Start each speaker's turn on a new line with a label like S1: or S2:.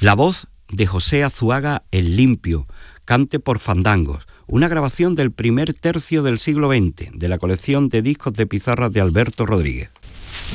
S1: La voz de José Azuaga El Limpio, Cante por Fandangos, una grabación del primer tercio del siglo XX, de la colección de discos de pizarras de Alberto Rodríguez.